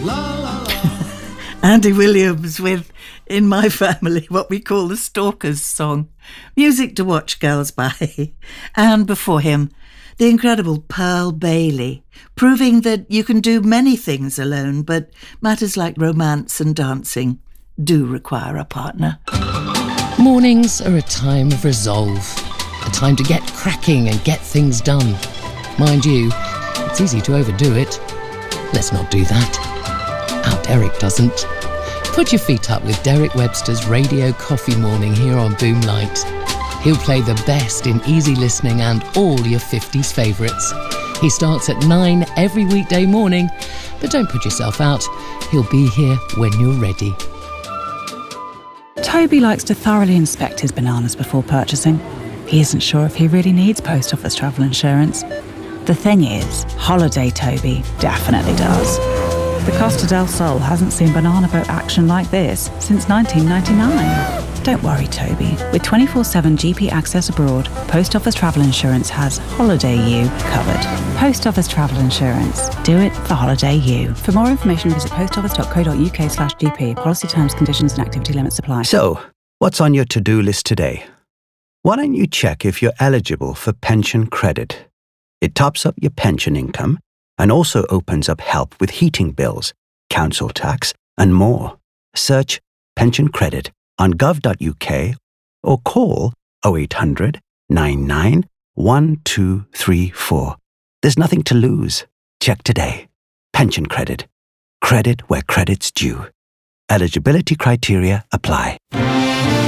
Andy Williams with In My Family, what we call the Stalkers song. Music to watch girls by. And before him, the incredible Pearl Bailey, proving that you can do many things alone, but matters like romance and dancing do require a partner. Mornings are a time of resolve, a time to get cracking and get things done. Mind you, it's easy to overdo it. Let's not do that. Our Derek doesn't. Put your feet up with Derek Webster's Radio Coffee Morning here on Boomlight. He'll play the best in easy listening and all your 50s favourites. He starts at 9 every weekday morning, but don't put yourself out. He'll be here when you're ready. Toby likes to thoroughly inspect his bananas before purchasing. He isn't sure if he really needs post office travel insurance. The thing is, Holiday Toby definitely does. The Costa del Sol hasn't seen banana boat action like this since 1999. Don't worry, Toby. With 24/7 GP access abroad, Post Office Travel Insurance has Holiday You covered. Post Office Travel Insurance. Do it for Holiday You. For more information, visit postoffice.co.uk/GP. Policy terms, conditions and activity limits apply. So, what's on your to-do list today? Why don't you check if you're eligible for pension credit? It tops up your pension income and also opens up help with heating bills, council tax, and more. Search pension credit on gov.uk or call 0800 99 1234. There's nothing to lose. Check today. Pension credit. Credit where credit's due. Eligibility criteria apply.